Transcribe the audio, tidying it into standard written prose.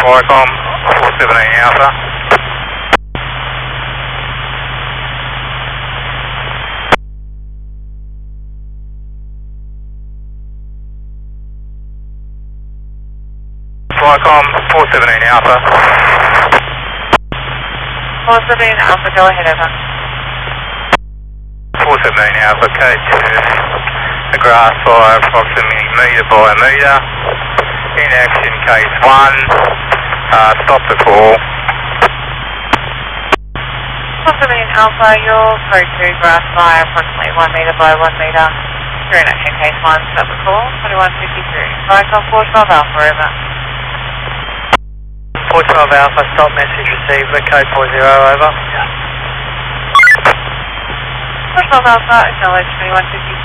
Viacom 417 Alpha. Viacom 417 Alpha. 417 Alpha, go ahead, over. 417 Alpha, code 2, a grass fire approximately metre by metre. In action, case 1, stop the call. 417 Alpha, your code 2, grass fire, approximately 1 metre by 1 metre. You're in action, case 1, stop the call, 2153. Viacom 412 Alpha, over. 412 Alpha, stop message received, code 40, over. 412 Alpha, acknowledge 2153.